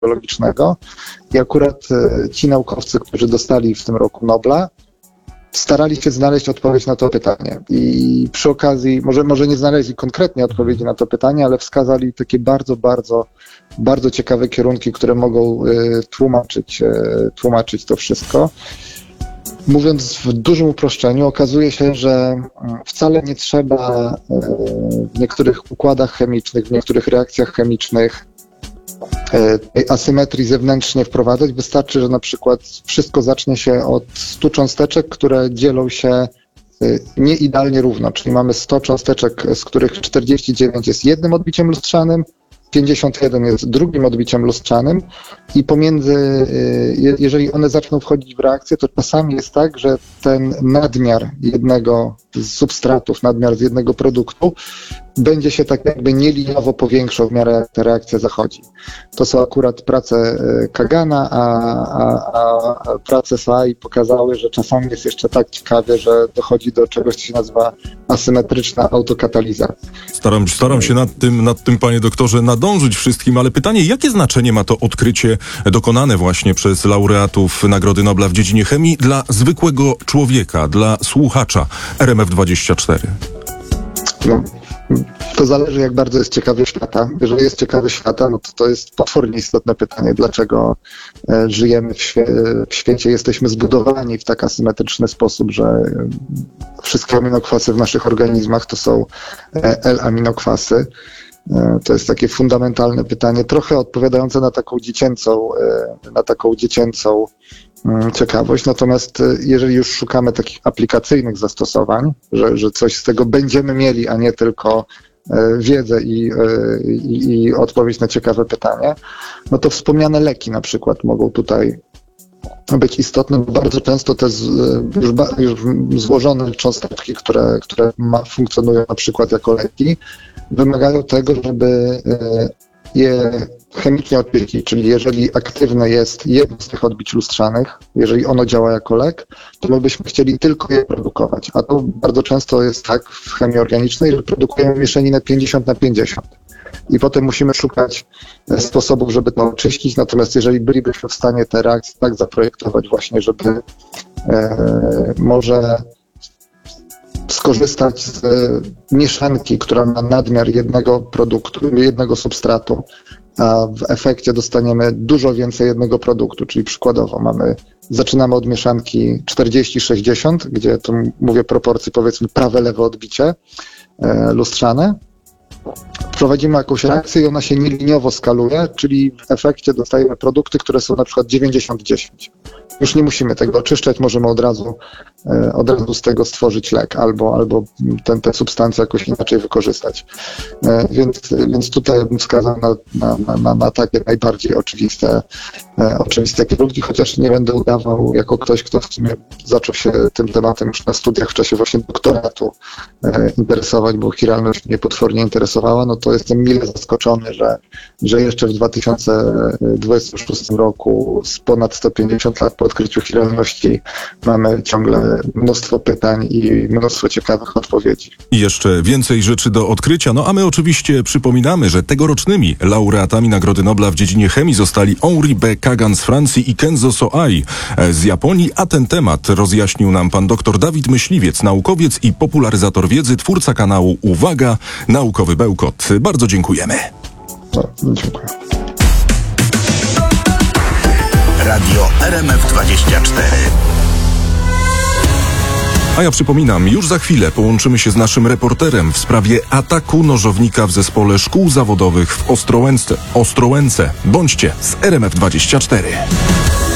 biologicznego i akurat ci naukowcy, którzy dostali w tym roku Nobla, starali się znaleźć odpowiedź na to pytanie i przy okazji, może nie znaleźli konkretnie odpowiedzi na to pytanie, ale wskazali takie bardzo ciekawe kierunki, które mogą tłumaczyć to wszystko. Mówiąc w dużym uproszczeniu, okazuje się, że wcale nie trzeba w niektórych układach chemicznych, w niektórych reakcjach chemicznych tej asymetrii zewnętrznie wprowadzać. Wystarczy, że na przykład wszystko zacznie się od 100 cząsteczek, które dzielą się nieidealnie równo, czyli mamy 100 cząsteczek, z których 49 jest jednym odbiciem lustrzanym, 51 jest drugim odbiciem lustrzanym i pomiędzy, jeżeli one zaczną wchodzić w reakcję, to czasami jest tak, że ten nadmiar jednego z substratów, nadmiar z jednego produktu będzie się tak jakby nieliniowo powiększał w miarę jak ta reakcja zachodzi. To są akurat prace Kagana, a prace Fay pokazały, że czasami jest jeszcze tak ciekawie, że dochodzi do czegoś, co się nazywa asymetryczna autokataliza. Staram się nad tym, panie doktorze, nadążyć wszystkim, ale pytanie, jakie znaczenie ma to odkrycie dokonane właśnie przez laureatów Nagrody Nobla w dziedzinie chemii dla zwykłego człowieka, dla słuchacza RMF24? No, to zależy, jak bardzo jest ciekawy świata. Jeżeli jest ciekawy świata, no to jest potwornie istotne pytanie, dlaczego żyjemy w świecie, jesteśmy zbudowani w tak asymetryczny sposób, że wszystkie aminokwasy w naszych organizmach to są L-aminokwasy. To jest takie fundamentalne pytanie, trochę odpowiadające na taką dziecięcą ciekawość. Natomiast jeżeli już szukamy takich aplikacyjnych zastosowań, że coś z tego będziemy mieli, a nie tylko wiedzę i odpowiedź na ciekawe pytanie, no to wspomniane leki na przykład mogą tutaj być istotne, bo bardzo często te już złożone cząsteczki, które funkcjonują na przykład jako leki, wymagają tego, żeby je chemicznie oczyścić, czyli jeżeli aktywne jest jedno z tych odbić lustrzanych, jeżeli ono działa jako lek, to my byśmy chcieli tylko je produkować, a to bardzo często jest tak w chemii organicznej, że produkujemy mieszaninę 50/50. I potem musimy szukać sposobów, żeby to oczyścić, natomiast jeżeli bylibyśmy w stanie te reakcje tak zaprojektować właśnie, żeby może skorzystać z mieszanki, która ma nadmiar jednego produktu, jednego substratu, a w efekcie dostaniemy dużo więcej jednego produktu, czyli przykładowo zaczynamy od mieszanki 40-60, gdzie tu mówię proporcji powiedzmy prawe-lewe odbicie lustrzane. Prowadzimy jakąś reakcję i ona się nieliniowo skaluje, czyli w efekcie dostajemy produkty, które są na przykład 90-10. Już nie musimy tego oczyszczać, możemy od razu z tego stworzyć lek albo tę substancję jakoś inaczej wykorzystać. Więc tutaj bym wskazał na takie najbardziej oczywiste kierunki, chociaż nie będę udawał jako ktoś, kto w sumie zaczął się tym tematem już na studiach w czasie właśnie doktoratu interesować, bo chiralność mnie potwornie interesowała, no to jestem mile zaskoczony, że jeszcze w 2026 roku z ponad 150 lat po odkryciu chiralności mamy ciągle mnóstwo pytań i mnóstwo ciekawych odpowiedzi. I jeszcze więcej rzeczy do odkrycia, no a my oczywiście przypominamy, że tegorocznymi laureatami Nagrody Nobla w dziedzinie chemii zostali Henri B. Kagan z Francji i Kenzo So-Ai z Japonii, a ten temat rozjaśnił nam pan dr Dawid Myśliwiec, naukowiec i popularyzator wiedzy, twórca kanału Uwaga, Naukowy Bełkot. Bardzo dziękujemy. No, dziękuję. Radio RMF24. A ja przypominam, już za chwilę połączymy się z naszym reporterem w sprawie ataku nożownika w zespole szkół zawodowych w Ostrołęce. Bądźcie z RMF24.